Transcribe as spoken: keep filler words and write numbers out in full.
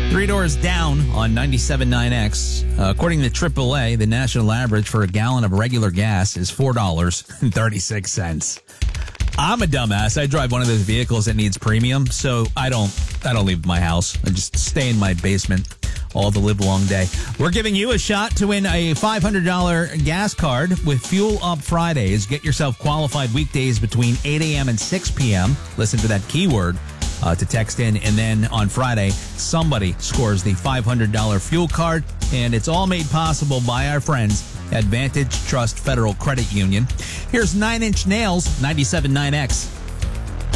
Three doors down on ninety-seven point nine X. Uh, according to triple A, the national average for a gallon of regular gas is four dollars and thirty-six cents. I'm a dumbass. I drive one of those vehicles that needs premium, so I don't I don't leave my house. I just stay in my basement all the live long day. We're giving you a shot to win a five hundred dollars gas card with Fuel Up Fridays. Get yourself qualified weekdays between eight a.m. and six p.m. Listen to that keyword uh, to text in. And then on Friday, somebody scores the five hundred dollars fuel card. And it's all made possible by our friends at Vantage Trust Federal Credit Union. Here's Nine Inch Nails, ninety-seven point nine X.